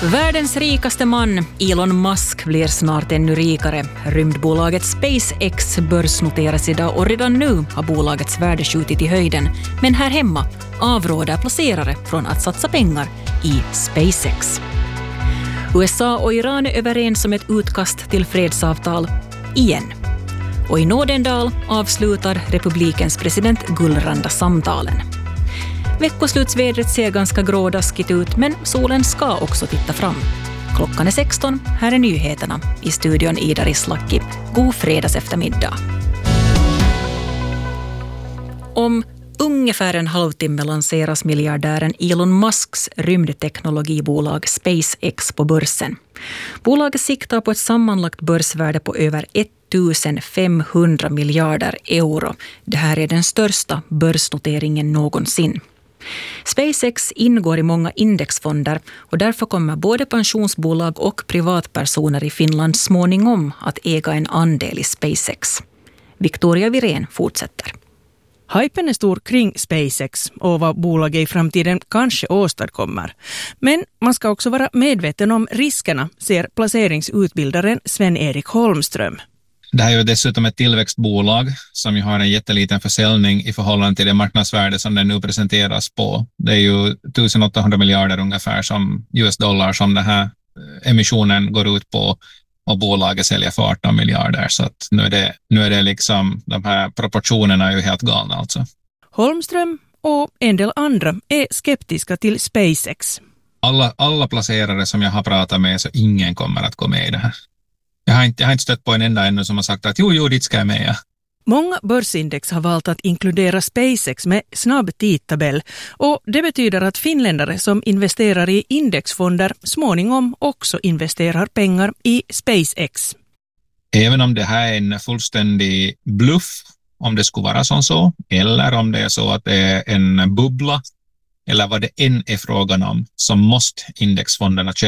Världens rikaste man, Elon Musk, blir snart ännu rikare. Rymdbolaget SpaceX börsnoteras idag och redan nu har bolagets värde skjutit i höjden. Men här hemma avråder placerare från att satsa pengar i SpaceX. USA och Iran är överens om ett utkast till fredsavtal igen. Och i Nådendal avslutar republikens president Gullranda samtalen. Veckoslutsvädret ser ganska grådaskigt ut, men solen ska också titta fram. Klockan är 16, här är nyheterna. I studion Ida Rislaki. God fredags eftermiddag. Om ungefär en halvtimme lanseras miljardären Elon Musks rymdteknologibolag SpaceX på börsen. Bolaget siktar på ett sammanlagt börsvärde på över 1500 miljarder euro. Det här är den största börsnoteringen någonsin. SpaceX ingår i många indexfonder och därför kommer både pensionsbolag och privatpersoner i Finland småningom att äga en andel i SpaceX. Victoria Virén fortsätter. Hypen är stor kring SpaceX och vad bolaget i framtiden kanske åstadkommer. Men man ska också vara medveten om riskerna, ser placeringsutbildaren Sven-Erik Holmström. Det här är ju dessutom ett tillväxtbolag som ju har en jätteliten försäljning i förhållande till det marknadsvärde som den nu presenteras på. Det är ju 1800 miljarder ungefär som US-dollar som den här emissionen går ut på och bolaget säljer för 18 miljarder. Så att nu är det liksom, de här proportionerna är ju helt galna alltså. Holmström och en del andra är skeptiska till SpaceX. Alla placerare som jag har pratat med så ingen kommer att gå med i det här. Jag har inte stött på en enda ännu som har sagt att jo, dit ska jag med. Ja. Många börsindex har valt att inkludera SpaceX med snabb tidtabell och det betyder att finländare som investerar i indexfonder småningom också investerar pengar i SpaceX. Även om det här är en fullständig bluff, om det skulle vara så, eller om det är så att det är en bubbla, eller vad det än är frågan om, så måste indexfonderna